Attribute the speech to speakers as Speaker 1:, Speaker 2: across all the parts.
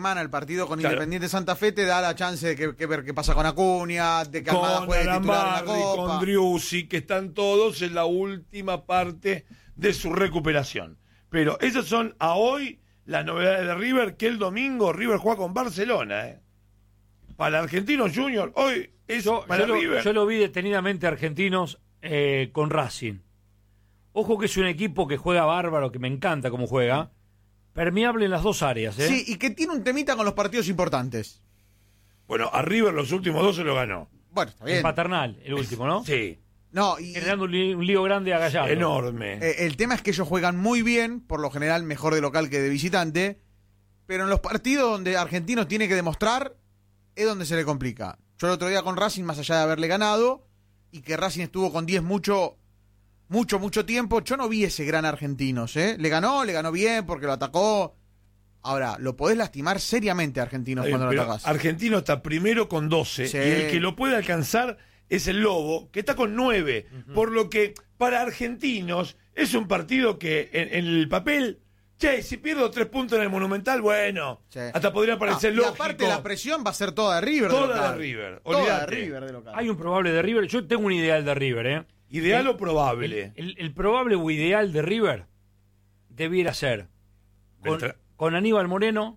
Speaker 1: semana el partido con
Speaker 2: Claro.
Speaker 1: Independiente Santa Fe te da la chance de que ver qué pasa con Acuña, de que Almada
Speaker 2: Con
Speaker 1: juegue titular en la
Speaker 2: Arambarri,
Speaker 1: Copa.
Speaker 2: con Driussi, que están todos en la última parte de su recuperación. Pero esas son a hoy las novedades de River, que el domingo River juega con Barcelona. Para Argentinos Junior, hoy eso para River.
Speaker 3: Yo lo vi detenidamente Argentinos con Racing. Ojo que es un equipo que juega bárbaro, que me encanta cómo juega. Permeable en las dos áreas.
Speaker 1: Sí, y que tiene un temita con los partidos importantes.
Speaker 2: Bueno, a River los últimos dos se lo ganó.
Speaker 1: Bueno, está bien.
Speaker 3: El Paternal, el último, ¿no?
Speaker 2: Sí.
Speaker 1: No, y
Speaker 3: Generando un lío grande a Gallardo.
Speaker 2: Enorme.
Speaker 1: el tema es que ellos juegan muy bien, por lo general mejor de local que de visitante, pero en los partidos donde Argentinos tiene que demostrar, es donde se le complica. Yo el otro día con Racing, más allá de haberle ganado, y que Racing estuvo con 10 mucho tiempo, yo no vi ese gran Argentinos, ¿eh? Le ganó bien porque lo atacó. Ahora, lo podés lastimar seriamente a Argentinos cuando lo
Speaker 2: Pero
Speaker 1: atacás.
Speaker 2: Argentino está primero con 12
Speaker 1: Sí.
Speaker 2: y el que lo puede alcanzar es el Lobo, que está con 9. Por lo que para Argentinos es un partido que en el papel, si pierdo 3 puntos en el Monumental, bueno,
Speaker 1: Sí.
Speaker 2: hasta podría parecer
Speaker 1: Y
Speaker 2: lógico.
Speaker 1: aparte la presión va a ser toda de River.
Speaker 2: Toda
Speaker 1: de local.
Speaker 2: de River,
Speaker 1: Toda de
Speaker 2: olvídate.
Speaker 1: River de local.
Speaker 3: Hay un probable de River. Yo tengo un ideal de River, ¿eh?
Speaker 2: Ideal o probable.
Speaker 3: El probable o ideal de River debiera ser con Aníbal Moreno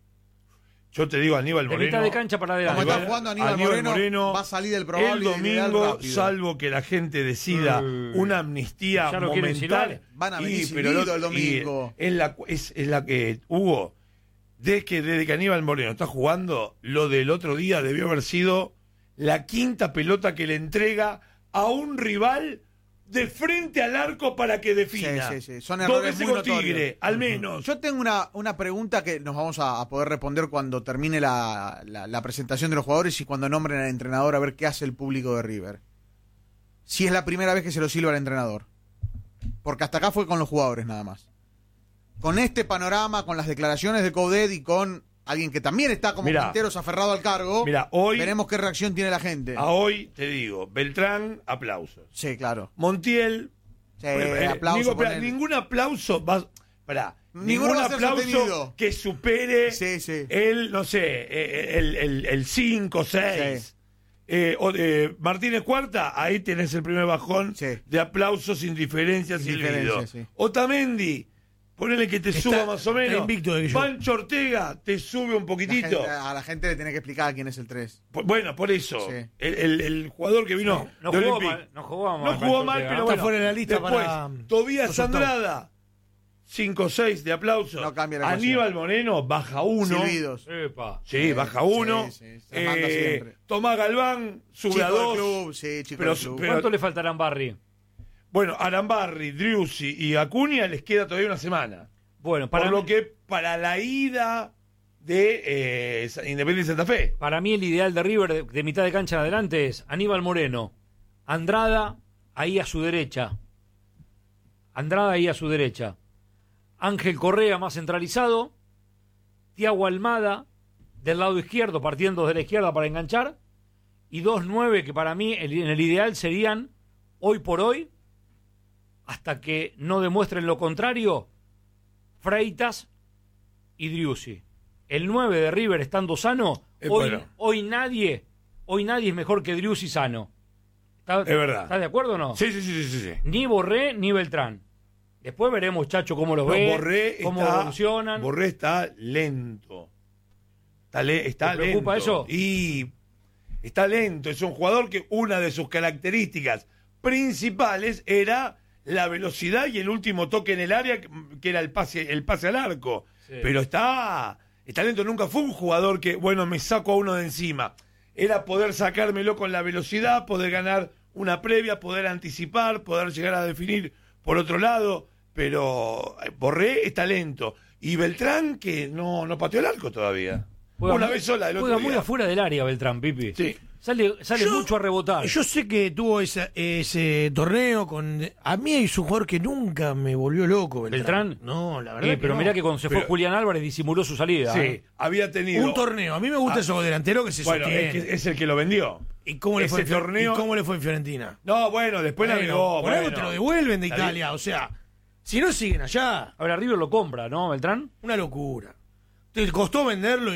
Speaker 2: Yo te digo, Aníbal
Speaker 3: de
Speaker 2: Moreno.
Speaker 3: mitad de cancha para
Speaker 1: Como
Speaker 3: adelante.
Speaker 1: está jugando Aníbal Moreno, va a salir del probable
Speaker 2: el
Speaker 1: y del ideal
Speaker 2: domingo,
Speaker 1: rápido.
Speaker 2: salvo que la gente decida una amnistía
Speaker 3: ¿Ya lo quieren
Speaker 2: momentánea.
Speaker 3: silbar?
Speaker 1: Van a venir
Speaker 2: pero
Speaker 1: silbido el domingo.
Speaker 2: Es la que Hugo, desde que Aníbal Moreno está jugando, lo del otro día debió haber sido la quinta pelota que le entrega a un rival de frente al arco para que defina.
Speaker 1: Sí. Son
Speaker 2: Dos
Speaker 1: errores
Speaker 2: veces
Speaker 1: muy
Speaker 2: con Tigre,
Speaker 1: notorios.
Speaker 2: al menos.
Speaker 1: Yo tengo una pregunta que nos vamos a poder responder cuando termine la presentación de los jugadores y cuando nombren al entrenador, a ver qué hace el público de River. Si es la primera vez que se lo silba al entrenador. Porque hasta acá fue con los jugadores nada más. Con este panorama, con las declaraciones de Coudet y con alguien que también está como Quinteros aferrado al cargo,
Speaker 2: hoy,
Speaker 1: veremos qué reacción tiene la gente.
Speaker 2: A hoy, te digo, Beltrán, aplausos.
Speaker 1: Sí, claro.
Speaker 2: Montiel,
Speaker 1: aplauso.
Speaker 2: Ningún aplauso va...
Speaker 1: Ninguno
Speaker 2: ningún
Speaker 1: va a ser
Speaker 2: aplauso
Speaker 1: sostenido.
Speaker 2: que supere el, no sé, el 5, 6. Martínez Cuarta, ahí tenés el primer bajón de aplausos, indiferencias, silbido. Otamendi, ponele que te suba más o menos.
Speaker 4: Invicto de
Speaker 2: Pancho Ortega te sube un poquitito.
Speaker 1: A la gente le tiene que explicar quién es el 3.
Speaker 2: Bueno, por eso.
Speaker 1: Sí.
Speaker 2: El jugador que vino
Speaker 3: No
Speaker 2: de
Speaker 3: jugó
Speaker 2: Olympique.
Speaker 3: mal, no jugó mal,
Speaker 2: No jugó mal,
Speaker 3: Ortega.
Speaker 2: pero
Speaker 4: Está
Speaker 2: bueno.
Speaker 4: fuera de la lista
Speaker 2: Después,
Speaker 4: para
Speaker 2: Tobías
Speaker 4: los octavos.
Speaker 2: Andrada, 5-6 de aplausos.
Speaker 1: No cambia la ecuación.
Speaker 2: Aníbal Moreno, baja 1.
Speaker 1: Silbidos.
Speaker 3: Epa.
Speaker 2: Sí, baja 1.
Speaker 1: Se la manda siempre.
Speaker 2: Tomás Galván, sube
Speaker 1: Chico
Speaker 2: a
Speaker 1: del
Speaker 2: 2.
Speaker 1: club, sí, chico
Speaker 2: Pero-
Speaker 1: del club.
Speaker 2: pero-
Speaker 3: ¿Cuánto le faltarán Barry?
Speaker 2: Bueno, Arambarri, Driussi y Acuña les queda todavía una semana.
Speaker 3: Bueno,
Speaker 2: Por
Speaker 3: para
Speaker 2: lo
Speaker 3: mí,
Speaker 2: que para la ida de Independiente Santa Fe.
Speaker 3: para mí el ideal de River de mitad de cancha en adelante es Aníbal Moreno, Andrada ahí a su derecha. Ángel Correa más centralizado, Thiago Almada del lado izquierdo, partiendo de la izquierda para enganchar, y 2-9 que para mí en el ideal serían, hoy por hoy, hasta que no demuestren lo contrario, Freitas y Driussi. El 9 de River estando sano, hoy nadie es mejor que Driussi sano.
Speaker 2: Es verdad.
Speaker 3: ¿Estás de acuerdo o no?
Speaker 2: Sí.
Speaker 3: Ni Borré ni Beltrán. Después veremos, Chacho, cómo los ve,
Speaker 2: Borré
Speaker 3: cómo
Speaker 2: está,
Speaker 3: evolucionan.
Speaker 2: Borré está lento. Está
Speaker 3: ¿Te preocupa
Speaker 2: lento.
Speaker 3: eso?
Speaker 2: Y está lento. Es un jugador que una de sus características principales era la velocidad y el último toque en el área, que era el pase al arco.
Speaker 3: Sí.
Speaker 2: Pero está lento. Nunca fue un jugador que, bueno, me saco a uno de encima. Era poder sacármelo con la velocidad, poder ganar una previa, poder anticipar, poder llegar a definir por otro lado. Pero Borré está lento. Y Beltrán, que no pateó el arco todavía. Una vez sola del otro
Speaker 3: Juega
Speaker 2: día.
Speaker 3: muy afuera del área Beltrán, Pipi.
Speaker 2: Sí.
Speaker 3: Sale mucho a rebotar.
Speaker 4: Yo sé que tuvo ese torneo con... A mí es un jugador que nunca me volvió loco,
Speaker 3: ¿Beltrán?
Speaker 4: No, la verdad
Speaker 3: pero
Speaker 4: no.
Speaker 3: mirá que cuando se fue Julián Álvarez disimuló su salida.
Speaker 2: Sí, había tenido...
Speaker 4: Un torneo. A mí me gusta ese delantero que se
Speaker 2: Bueno,
Speaker 4: sostiene.
Speaker 2: es el que lo vendió.
Speaker 4: ¿Y cómo le fue
Speaker 2: ese torneo...
Speaker 4: ¿Y cómo le fue en Fiorentina?
Speaker 2: No, bueno, después navegó.
Speaker 4: Por algo
Speaker 2: Bueno.
Speaker 4: te lo devuelven de
Speaker 2: Está bien.
Speaker 4: Italia. O sea, si no siguen allá,
Speaker 3: Ahora River lo compra, ¿no, Beltrán?
Speaker 4: una locura. Te costó venderlo